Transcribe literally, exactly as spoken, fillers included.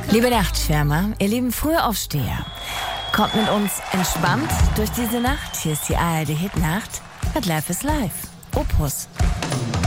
Liebe Nachtschwärmer, ihr lieben Frühaufsteher, kommt mit uns entspannt durch diese Nacht. Hier ist die A R D Hitnacht mit Life is Life. Opus.